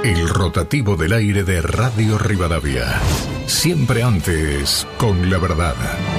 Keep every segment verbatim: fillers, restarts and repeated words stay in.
El rotativo del aire de Radio Rivadavia. Siempre antes, con la verdad.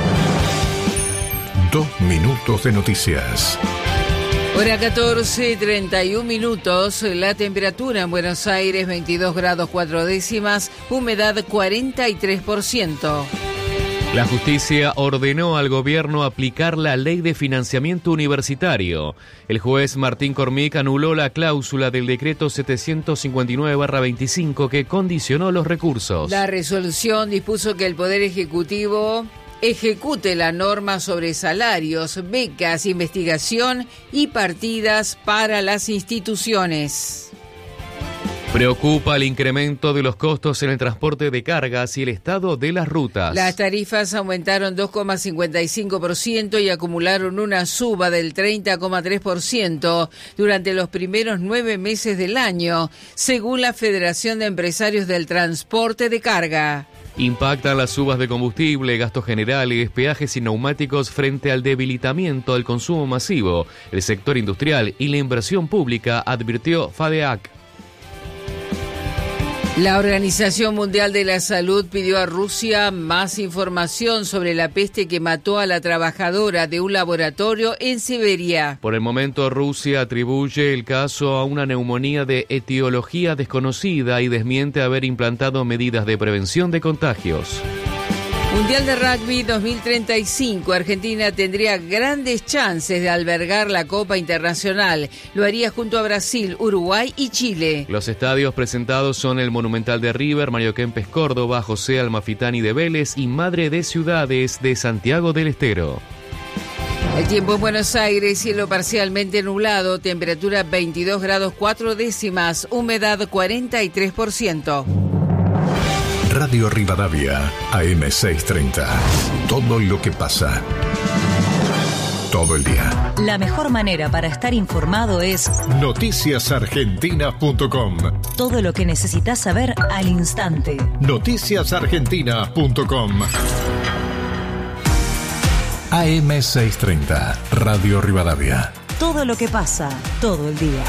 Dos minutos de noticias. Hora catorce, treinta y un minutos, la temperatura en Buenos Aires veintidós grados cuatro décimas, humedad cuarenta y tres por ciento. La justicia ordenó al gobierno aplicar la ley de financiamiento universitario. El juez Martín Cormic anuló la cláusula del decreto setecientos cincuenta y nueve barra veinticinco que condicionó los recursos. La resolución dispuso que el Poder Ejecutivo ejecute la norma sobre salarios, becas, investigación y partidas para las instituciones. Preocupa el incremento de los costos en el transporte de cargas y el estado de las rutas. Las tarifas aumentaron dos coma cincuenta y cinco por ciento y acumularon una suba del treinta coma tres por ciento durante los primeros nueve meses del año, según la Federación de Empresarios del Transporte de Carga. Impactan las subas de combustible, gastos generales, peajes y neumáticos frente al debilitamiento del consumo masivo, el sector industrial y la inversión pública, advirtió FADEAC. La Organización Mundial de la Salud pidió a Rusia más información sobre la peste que mató a la trabajadora de un laboratorio en Siberia. Por el momento, Rusia atribuye el caso a una neumonía de etiología desconocida y desmiente haber implantado medidas de prevención de contagios. Mundial de Rugby dos mil treinta y cinco. Argentina tendría grandes chances de albergar la Copa Internacional. Lo haría junto a Brasil, Uruguay y Chile. Los estadios presentados son el Monumental de River, Mario Kempes Córdoba, José Amalfitani de Vélez y Madre de Ciudades de Santiago del Estero. El tiempo en Buenos Aires, cielo parcialmente nublado, temperatura veintidós grados cuatro décimas, humedad cuarenta y tres por ciento. Radio Rivadavia, A M seiscientos treinta. Todo lo que pasa. Todo el día. La mejor manera para estar informado es noticias argentinas punto com. Todo lo que necesitas saber al instante. noticias argentinas punto com. A M seiscientos treinta, Radio Rivadavia. Todo lo que pasa, todo el día.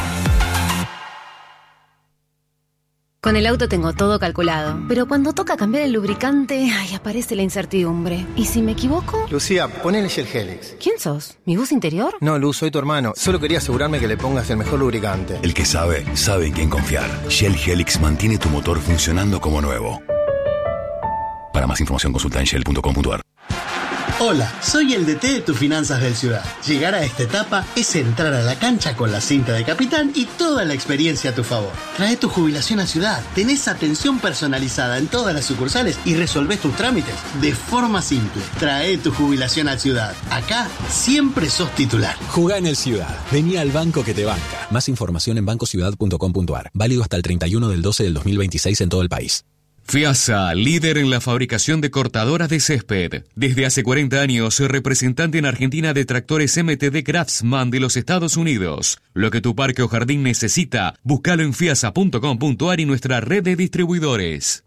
Con el auto tengo todo calculado, pero cuando toca cambiar el lubricante, ay, aparece la incertidumbre. ¿Y si me equivoco? Lucía, ponele Shell Helix. ¿Quién sos? ¿Mi bus interior? No, Luz, soy tu hermano. Solo quería asegurarme que le pongas el mejor lubricante. El que sabe, sabe en quién confiar. Shell Helix mantiene tu motor funcionando como nuevo. Para más información consulta en shell punto com punto a r. Hola, soy el D T de tus finanzas del Ciudad. Llegar a esta etapa es entrar a la cancha con la cinta de capitán y toda la experiencia a tu favor. Trae tu jubilación a Ciudad, tenés atención personalizada en todas las sucursales y resolvés tus trámites de forma simple. Trae tu jubilación a Ciudad. Acá siempre sos titular. Jugá en el Ciudad. Vení al banco que te banca. Más información en banco ciudad punto com punto a r. Válido hasta el treinta y uno del doce del dos mil veintiséis en todo el país. FIASA, líder en la fabricación de cortadoras de césped. Desde hace cuarenta años, representante en Argentina de tractores M T D Craftsman de los Estados Unidos. Lo que tu parque o jardín necesita, búscalo en fiasa punto com punto a r y nuestra red de distribuidores.